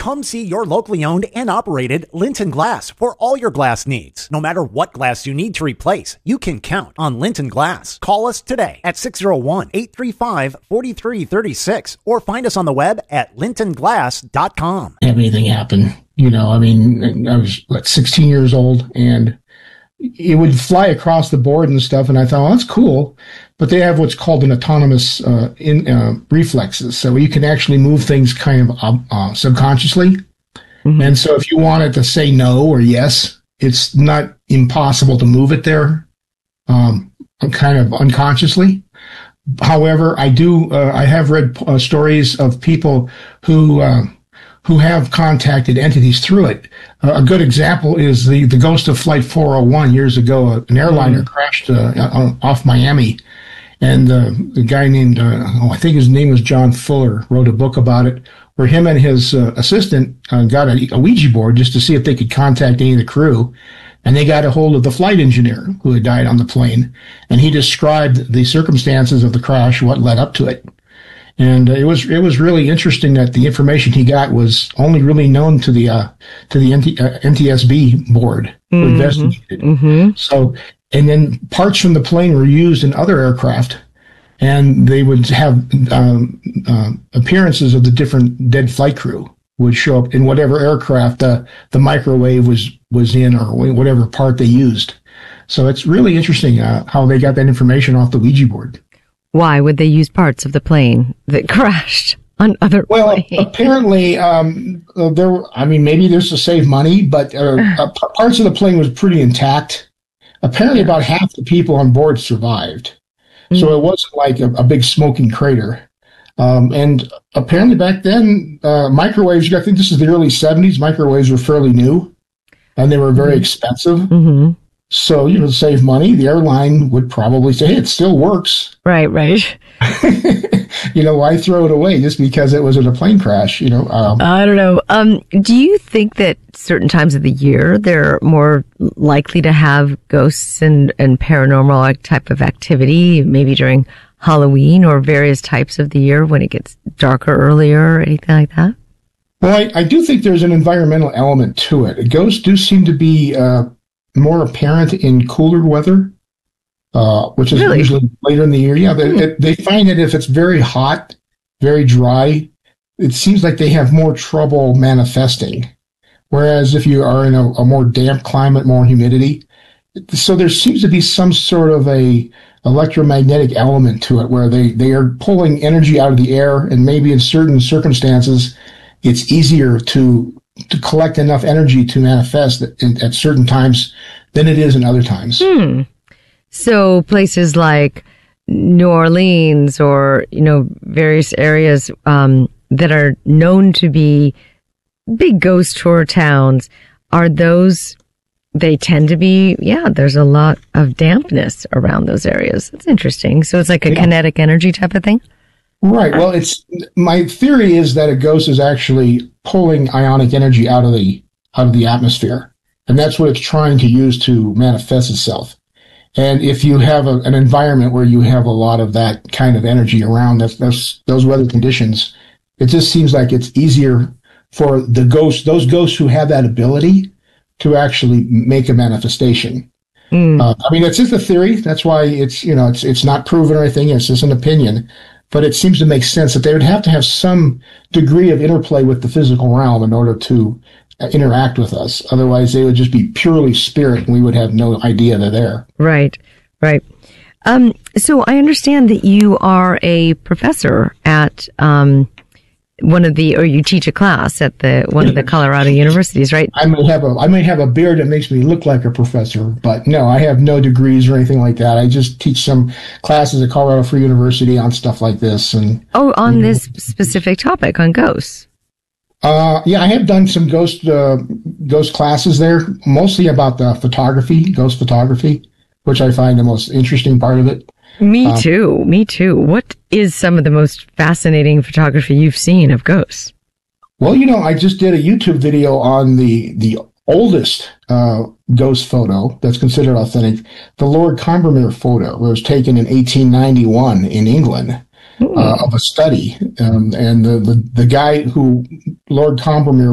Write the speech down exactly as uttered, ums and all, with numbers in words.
Come see your locally owned and operated Linton Glass for all your glass needs. No matter what glass you need to replace, you can count on Linton Glass. Call us today at six oh one, eight three five, four three three six or find us on the web at linton glass dot com. Have anything happen? You know, I mean, I was what, sixteen years old, and it would fly across the board and stuff, and I thought, well, that's cool. But they have what's called an autonomous uh, in uh, reflexes, so you can actually move things kind of uh, uh, subconsciously. Mm-hmm. And so if you wanted to say no or yes, it's not impossible to move it there, um, kind of unconsciously. However, I do uh, I have read uh, stories of people who uh, who have contacted entities through it. Uh, a good example is the the ghost of Flight four oh one years ago. Uh, an airliner mm-hmm. crashed uh, off Miami. And uh, the guy named, uh, oh, I think his name was John Fuller, wrote a book about it, where him and his uh, assistant uh, got a, a Ouija board just to see if they could contact any of the crew. And they got a hold of the flight engineer who had died on the plane. And he described the circumstances of the crash, what led up to it. And uh, it was it was really interesting that the information he got was only really known to the uh, to the N T, uh, N T S B board who mm-hmm. investigated. Mm-hmm. So. And then parts from the plane were used in other aircraft, and they would have um, uh, appearances of the different dead flight crew would show up in whatever aircraft uh, the microwave was, was in or whatever part they used. So it's really interesting uh, how they got that information off the Ouija board. Why would they use parts of the plane that crashed on other well, planes? Well, apparently, um, there. I mean, maybe there's to save money, but uh, uh, parts of the plane was pretty intact. Apparently, yeah. about half the people on board survived. Mm-hmm. So it wasn't like a, a big smoking crater. Um, and apparently back then, uh, microwaves, I think this is the early seventies, microwaves were fairly new, and they were very mm-hmm. expensive. Mm-hmm. So, you know, to save money, the airline would probably say, hey, it still works. Right, right. You know, why throw it away just because it was in a plane crash, you know? Um, I don't know. Um, do you think that certain times of the year they're more likely to have ghosts and, and paranormal type of activity, maybe during Halloween or various types of the year when it gets darker earlier or anything like that? Well, I, I do think there's an environmental element to it. Ghosts do seem to be uh, more apparent in cooler weather. Uh, which is really? usually later in the year. Yeah, they, mm. they find that if it's very hot, very dry, it seems like they have more trouble manifesting. Whereas if you are in a, a more damp climate, more humidity, so there seems to be some sort of a electromagnetic element to it where they, they are pulling energy out of the air, and maybe in certain circumstances, it's easier to to collect enough energy to manifest at, at certain times than it is in other times. Hmm. So places like New Orleans or, you know, various areas um, that are known to be big ghost tour towns, are those, they tend to be, yeah, there's a lot of dampness around those areas. That's interesting. So it's like a yeah. kinetic energy type of thing? Right. Well, it's, my theory is that a ghost is actually pulling ionic energy out of the, out of the atmosphere. And that's what it's trying to use to manifest itself. And if you have a, an environment where you have a lot of that kind of energy around, that's, that's, those weather conditions, it just seems like it's easier for the ghosts, those ghosts who have that ability to actually make a manifestation. Mm. Uh, I mean, it's just a theory. That's why it's, you know, it's, it's not proven or anything. It's just an opinion. But it seems to make sense that they would have to have some degree of interplay with the physical realm in order to interact with us. Otherwise, they would just be purely spirit, and we would have no idea they're there. Right, right. Um, so I understand that you are a professor at um, one of the, or you teach a class at the one of the Colorado universities, right? I may have a, I may have a beard that makes me look like a professor, but no, I have no degrees or anything like that. I just teach some classes at Colorado Free University on stuff like this, and oh, on this know. specific topic on ghosts. Uh, yeah, I have done some ghost uh, ghost classes there, mostly about the photography, ghost photography, which I find the most interesting part of it. Me um, too. Me too. What is some of the most fascinating photography you've seen of ghosts? Well, you know, I just did a YouTube video on the the oldest uh, ghost photo that's considered authentic, the Lord Combermere photo, where it was taken in eighteen ninety-one in England. Uh, of a study, um, and the, the the guy who Lord Combermere